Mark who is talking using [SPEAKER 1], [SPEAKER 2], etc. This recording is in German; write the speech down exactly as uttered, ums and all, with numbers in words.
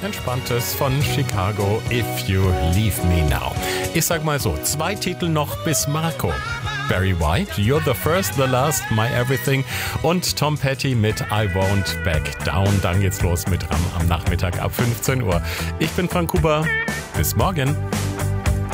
[SPEAKER 1] Entspanntes von Chicago, If You Leave Me Now. Ich sag mal so, zwei Titel noch bis Marco. Barry White, You're the First, the Last, My Everything und Tom Petty mit I Won't Back Down. Dann geht's los mit Ram am Nachmittag ab fünfzehn Uhr. Ich bin Frank Huber. Bis morgen.